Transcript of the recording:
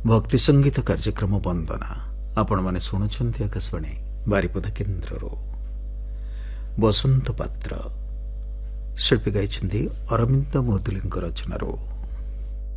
भक्ति संगीत कार्यक्रम वंदना आपण माने शुणुछंती आकाशवाणी बारिपदा केन्द्र बसंत पात्र शिल्पी गाइछंती अरविंद मोदुली रचनारू